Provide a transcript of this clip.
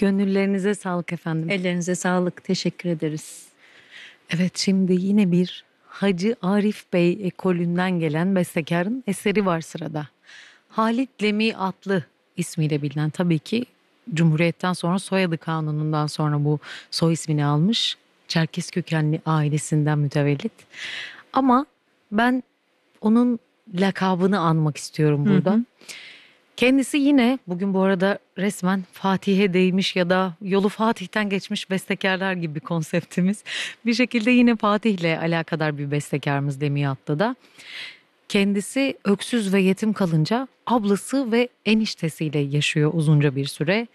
Gönüllerinize sağlık efendim. Ellerinize sağlık. Teşekkür ederiz. Evet, şimdi yine bir Hacı Arif Bey ekolünden gelen bestekarın eseri var sırada. Halit Lemi Atlı ismiyle bilinen, tabii ki Cumhuriyet'ten sonra soyadı kanunundan sonra bu soy ismini almış. Çerkes kökenli ailesinden mütevellit. Ama ben onun lakabını anmak istiyorum Hı burada. hı. Kendisi yine bugün bu arada resmen Fatih'e değmiş ya da yolu Fatih'ten geçmiş bestekarlar gibi konseptimiz. Bir şekilde yine Fatih'le alakadar bir bestekarımız Demiyat'ta da. Kendisi öksüz ve yetim kalınca ablası ve eniştesiyle yaşıyor uzunca bir süre.